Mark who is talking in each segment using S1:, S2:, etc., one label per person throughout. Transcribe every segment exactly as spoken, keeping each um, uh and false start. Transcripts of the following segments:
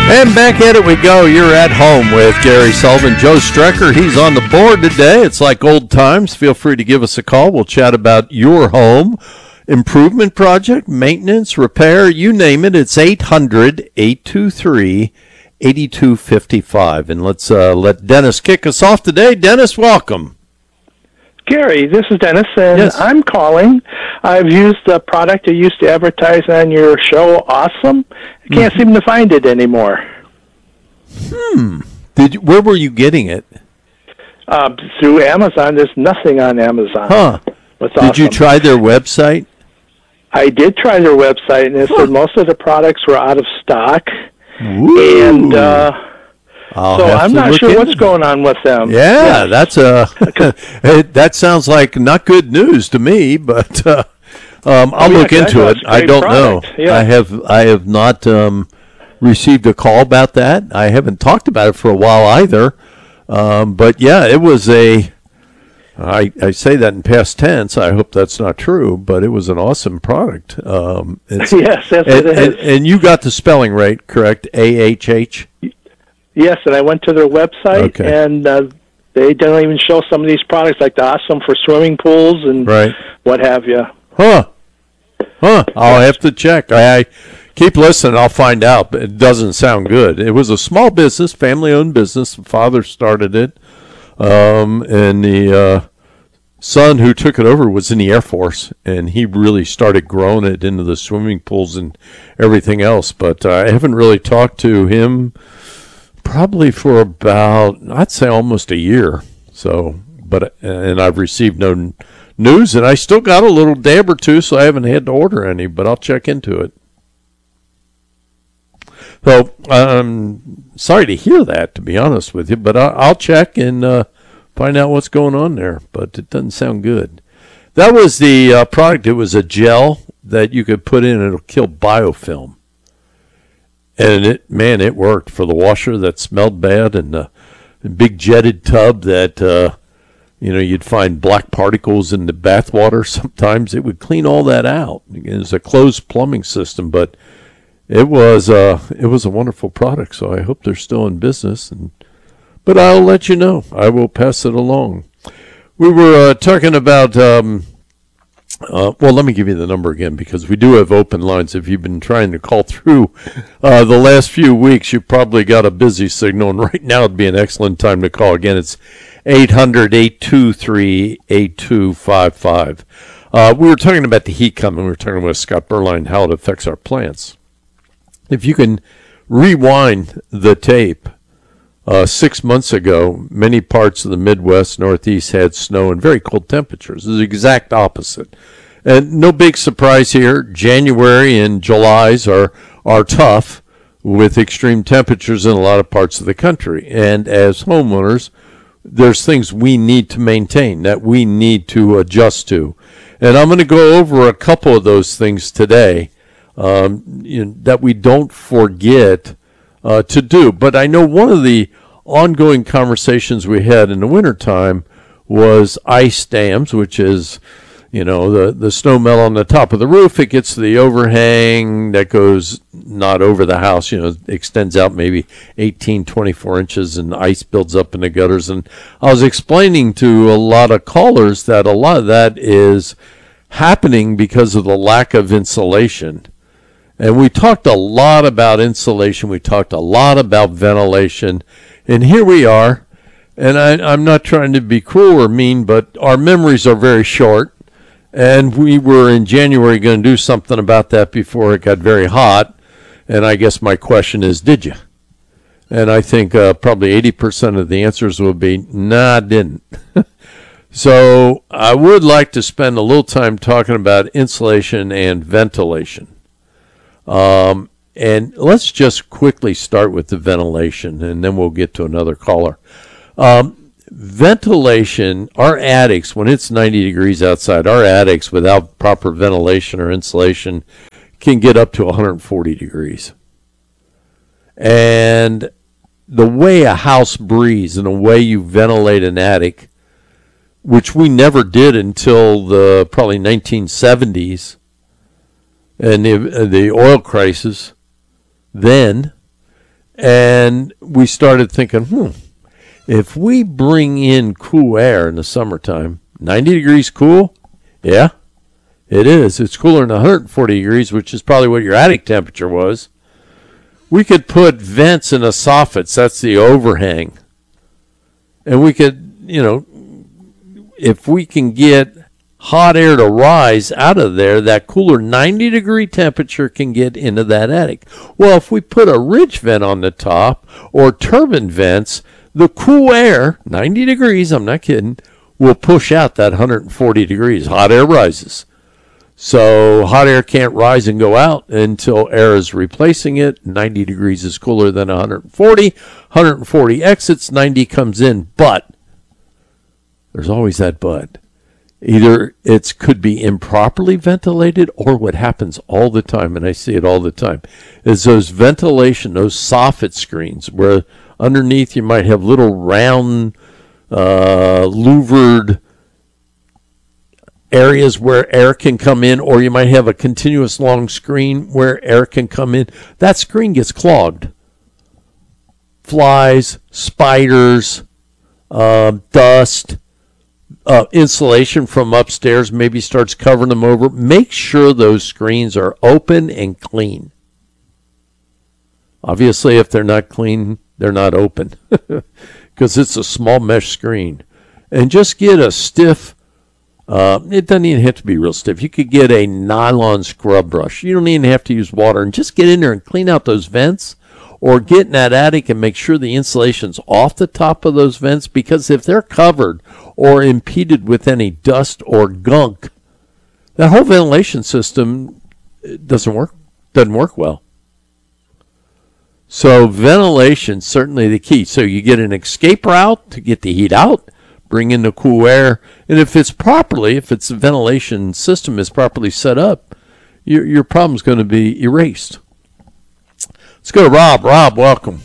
S1: And back at it we go. You're at home with Gary Sullivan. Joe Strecker, he's on the board today. It's like old times. Feel free to give us a call. We'll chat about your home improvement project, maintenance, repair, you name it. It's eight hundred, eight two three, eight two five five. And let's uh, let Dennis kick us off today. Dennis, welcome.
S2: Gary, this is Dennis, and
S1: Yes.
S2: I'm calling. I've used the product you used to advertise on your show, Awesome. I can't
S1: Mm-hmm.
S2: seem to find it anymore.
S1: Hmm. Did you, where were you getting it?
S2: Uh, through Amazon, there's nothing on Amazon.
S1: Huh.
S2: With
S1: Did you
S2: Awesome.
S1: try their website?
S2: I did try their website, and it
S1: Huh.
S2: said most of the products were out of stock.
S1: Ooh.
S2: And uh,
S1: I'll
S2: so
S1: have
S2: I'm
S1: to
S2: not
S1: look
S2: sure
S1: into
S2: what's
S1: that.
S2: going on with them.
S1: Yeah, that's a it, that sounds like not good news to me, but uh, um, I'll
S2: Oh, yeah,
S1: look
S2: 'cause I
S1: into
S2: thought
S1: it.
S2: it's a
S1: I
S2: great
S1: don't
S2: product,
S1: know.
S2: yeah.
S1: I have I have not um, received a call about that. I haven't talked about it for a while either. Um, but yeah, it was a. I, I say that in past tense. I hope that's not true, but it was an awesome product. Um, it's,
S2: Yes, that's
S1: and,
S2: what it
S1: and,
S2: is.
S1: and you got the spelling right, correct? A H H?
S2: Yes, and I went to their website,
S1: Okay.
S2: and uh, they don't even show some of these products, like the Awesome for swimming pools and
S1: Right.
S2: what have you.
S1: Huh. Huh. I'll have to check. I, I keep listening. I'll find out. But it doesn't sound good. It was a small business, family-owned business. The father started it. Um, and the uh, son who took it over was in the Air Force, and he really started growing it into the swimming pools and everything else. But uh, I haven't really talked to him probably for about, I'd say almost a year. So, but, and I've received no n- news, and I still got a little dab or two, so I haven't had to order any, but I'll check into it. So, I'm sorry to hear that, to be honest with you, but I, I'll check and uh, find out what's going on there, but it doesn't sound good. That was the uh, product. It was a gel that you could put in, and it'll kill biofilm. And it, man, it worked for the washer that smelled bad, and the big jetted tub that, uh, you know, you'd find black particles in the bath water. Sometimes it would clean all that out. It was a closed plumbing system, but it was uh, it was a wonderful product. So I hope they're still in business. And but I'll let you know. I will pass it along. We were uh, talking about. Um, Uh, well, let me give you the number again, because we do have open lines. If you've been trying to call through uh, the last few weeks, you've probably got a busy signal, and right now would be an excellent time to call. Again, it's eight hundred, eight two three, eight two five five. Uh, we were talking about the heat coming. We were talking with Scott Berline, how it affects our plants. If you can rewind the tape, uh, six months ago, many parts of the Midwest, Northeast had snow and very cold temperatures. It was the exact opposite. And no big surprise here. January and July's are, are tough with extreme temperatures in a lot of parts of the country. And as homeowners, there's things we need to maintain, that we need to adjust to. And I'm going to go over a couple of those things today um, you know, that we don't forget uh, to do. But I know one of the ongoing conversations we had in the wintertime was ice dams, which is, you know, the, the snow melt on the top of the roof. It gets to the overhang that goes not over the house, you know, extends out maybe eighteen, twenty-four inches, and ice builds up in the gutters. And I was explaining to a lot of callers that a lot of that is happening because of the lack of insulation. And we talked a lot about insulation. We talked a lot about ventilation. And here we are. And I, I'm not trying to be cruel or mean, but our memories are very short. And we were in January going to do something about that before it got very hot. And I guess my question is, did you? And I think uh, probably eighty percent of the answers will be, nah, I didn't. So I would like to spend a little time talking about insulation and ventilation. Um, and let's just quickly start with the ventilation, and then we'll get to another caller. Um, ventilation, our attics, when it's ninety degrees outside, our attics without proper ventilation or insulation can get up to one hundred forty degrees. And the way a house breathes and the way you ventilate an attic, which we never did until the probably nineteen seventies, and the, the oil crisis then, And we started thinking, hmm, if we bring in cool air in the summertime, ninety degrees cool? Yeah, it is. It's cooler than one hundred forty degrees, which is probably what your attic temperature was. We could put vents in the soffits. That's the overhang. And we could, you know, if we can get hot air to rise out of there, that cooler ninety degree temperature can get into that attic. Well, if we put a ridge vent on the top or turbine vents, the cool air, ninety degrees, I'm not kidding, will push out that one hundred forty degrees. Hot air rises. So hot air can't rise and go out until air is replacing it. ninety degrees is cooler than one hundred forty. one hundred forty exits, ninety comes in. But there's always that but. Either it could be improperly ventilated, or what happens all the time, and I see it all the time, is those ventilation, those soffit screens, where underneath you might have little round, uh, louvered areas where air can come in, or you might have a continuous long screen where air can come in. That screen gets clogged. Flies, spiders, uh, dust, Uh, insulation from upstairs maybe starts covering them over. Make sure those screens are open and clean. Obviously, if they're not clean, they're not open because it's a small mesh screen. And just get a stiff, uh, it doesn't even have to be real stiff. You could get a nylon scrub brush. You don't even have to use water. And just get in there and clean out those vents. Or get in that attic and make sure the insulation's off the top of those vents, because if they're covered or impeded with any dust or gunk, that whole ventilation system doesn't work, doesn't work well. So ventilation certainly the key. So you get an escape route to get the heat out, bring in the cool air, and if it's properly, if it's the ventilation system is properly set up, your your problem's going to be erased. Let's go to Rob. Rob, welcome.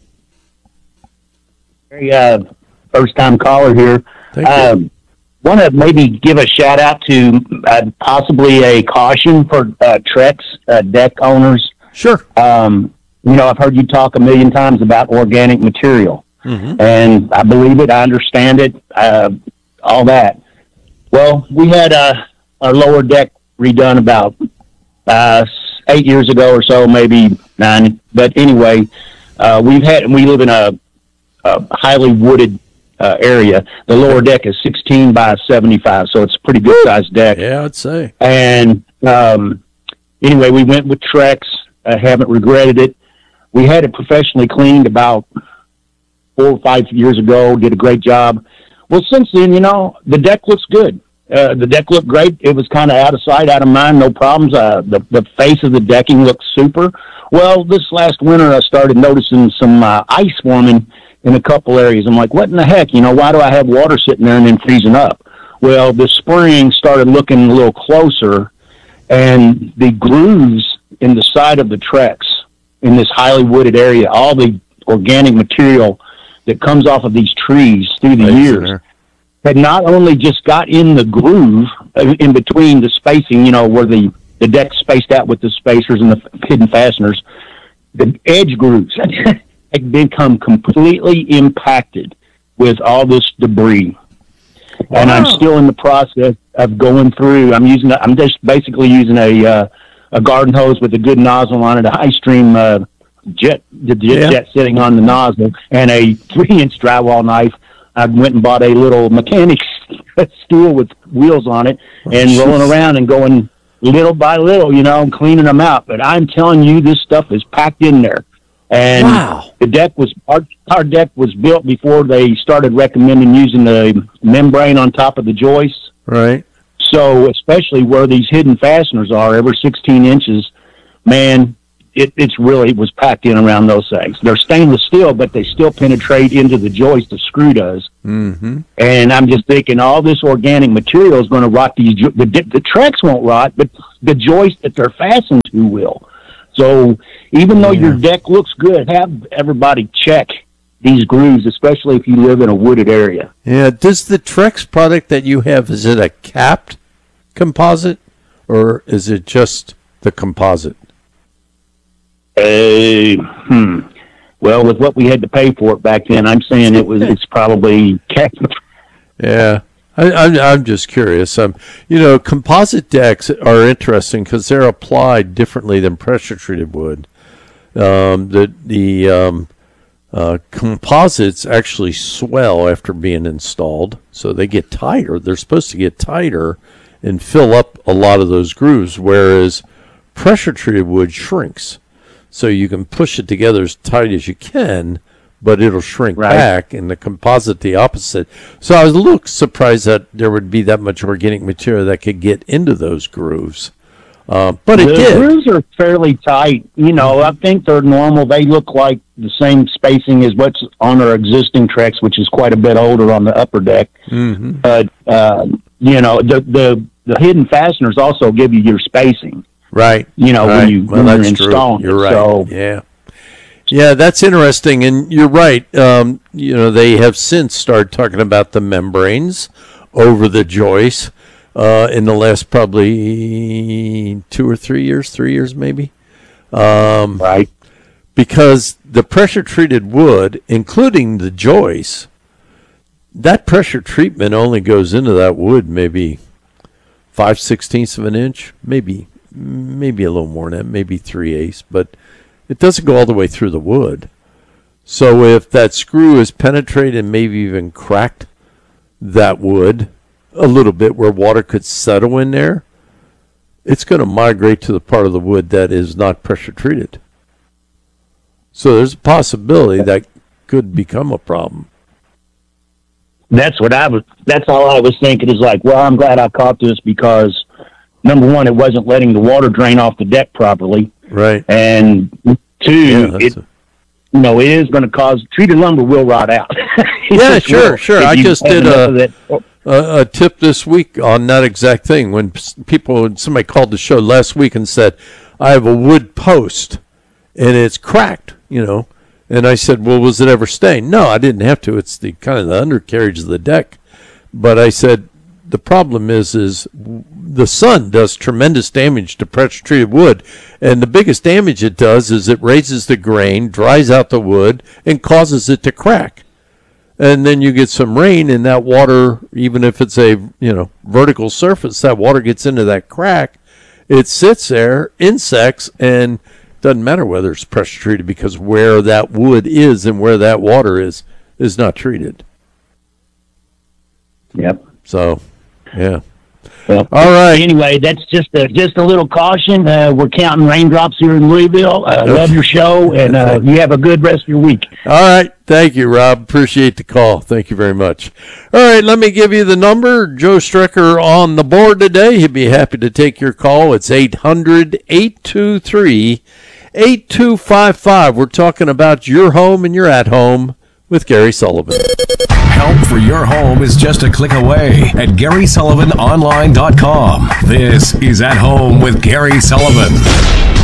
S3: Very uh, first-time caller here.
S1: Thank you.
S3: Um, want to maybe give a shout-out to uh, possibly a caution for uh, Trex uh, deck owners.
S1: Sure.
S3: Um, you know, I've heard you talk a million times about organic material,
S1: Mm-hmm.
S3: and I believe it, I understand it, uh, all that. Well, we had uh, our lower deck redone about uh, eight years ago or so, maybe nine. But anyway, uh, we've had, we live in a, a highly wooded uh, area. The lower deck is sixteen by seventy-five, so it's a pretty good sized deck.
S1: Yeah, I'd say.
S3: And um, anyway, we went with Trex. I haven't regretted it. We had it professionally cleaned about four or five years ago, did a great job. Well, since then, you know, the deck looks good. Uh, the deck looked great. It was kind of out of sight, out of mind, no problems. Uh, the, the face of the decking looks super. Well, this last winter, I started noticing some uh, ice forming in a couple areas. I'm like, what in the heck? You know, why do I have water sitting there and then freezing up? Well, the spring started looking a little closer, and the grooves in the side of the Trex in this highly wooded area, all the organic material that comes off of these trees through the years, had not only just got in the groove uh, in between the spacing, you know, where the, the deck's spaced out with the spacers and the hidden fasteners, the edge grooves had become completely impacted with all this debris. Wow. And I'm still in the process of going through. I'm using, I'm just basically using a, uh, a garden hose with a good nozzle on it, a high stream, uh, jet, the jet, yeah. jet sitting on the nozzle, and a three inch drywall knife. I went and bought a little mechanic's stool with wheels on it and oh, rolling around and going little by little, you know, cleaning them out. But I'm telling you, this stuff is packed in there. And
S1: wow.
S3: the deck was, our, our deck was built before they started recommending using the membrane on top of the joists.
S1: Right.
S3: So especially where these hidden fasteners are, every sixteen inches, man, It, it's really, it was packed in around those things. They're stainless steel, but they still penetrate into the joist, the screw does.
S1: Mm-hmm.
S3: And I'm just thinking all this organic material is going to rot these, jo- the, the Trex won't rot, but the joist that they're fastened to will. So even though yeah. your deck looks good, have everybody check these grooves, especially if you live in a wooded area.
S1: Yeah. Does the Trex product that you have, is it a capped composite or is it just the composite?
S3: Uh, hmm. Well, with what we had to pay for it back then, I'm saying it was it's probably
S1: Yeah. I, I'm, I'm just curious. Um, you know, composite decks are interesting because they're applied differently than pressure-treated wood. Um, the the um, uh, composites actually swell after being installed, so they get tighter. They're supposed to get tighter and fill up a lot of those grooves, whereas pressure-treated wood shrinks. So you can push it together as tight as you can, but it'll shrink
S3: right.
S1: back, and the composite the opposite. So I was a little surprised that there would be that much organic material that could get into those grooves. Uh, but it
S3: the
S1: did.
S3: The grooves are fairly tight. You know, I think they're normal. They look like the same spacing as what's on our existing Trex, which is quite a bit older on the upper deck.
S1: Mm-hmm.
S3: But, uh, you know, the, the, the hidden fasteners also give you your spacing.
S1: Right.
S3: You know,
S1: right.
S3: when, you,
S1: well,
S3: when you're
S1: that's
S3: installing
S1: true. You're right.
S3: So,
S1: yeah. Yeah, that's interesting. And you're right. Um, you know, they have since started talking about the membranes over the joists uh, in the last probably two or three years, three years maybe. Um,
S3: right.
S1: Because the pressure-treated wood, including the joists, that pressure treatment only goes into that wood maybe five sixteenths of an inch, maybe maybe a little more than that, maybe three eighths, but it doesn't go all the way through the wood. So if that screw is penetrated and maybe even cracked that wood a little bit where water could settle in there, it's going to migrate to the part of the wood that is not pressure treated. So there's a possibility that could become a problem.
S3: That's what I was, that's all I was thinking is like, well, I'm glad I caught this because, number one, it wasn't letting the water drain off the deck properly.
S1: Right.
S3: And two,
S1: Yeah,
S3: it,
S1: a-
S3: you know, it is going to cause, treated lumber will rot out.
S1: Yeah,
S3: It
S1: sure,
S3: will.
S1: sure.
S3: If
S1: I
S3: you
S1: just
S3: have
S1: did
S3: enough
S1: a-
S3: of that-
S1: a, a tip this week on that exact thing. When s- people, somebody called the show last week and said, I have a wood post and it's cracked, you know. And I said, well, was it ever stained? No, I didn't have to. It's the kind of the undercarriage of the deck. But I said, the problem is, is the sun does tremendous damage to pressure-treated wood. And the biggest damage it does is it raises the grain, dries out the wood, and causes it to crack. And then you get some rain, and that water, even if it's a you know vertical surface, that water gets into that crack. It sits there, insects, and doesn't matter whether it's pressure treated because where that wood is and where that water is is not treated.
S3: Yep.
S1: So, yeah.
S3: Well,
S1: All right.
S3: Anyway, that's just a, just a little caution. Uh, we're counting raindrops here in Louisville. I uh, love your show, and uh, you have a good rest of your week.
S1: All right. Thank you, Rob. Appreciate the call. Thank you very much. All right. Let me give you the number. Joe Strecker on the board today. He'd be happy to take your call. It's eight hundred, eight two three, eight two five five. We're talking about your home and your at home with Gary Sullivan.
S4: Help for your home is just a click away at Gary Sullivan Online dot com. This is At Home with Gary Sullivan.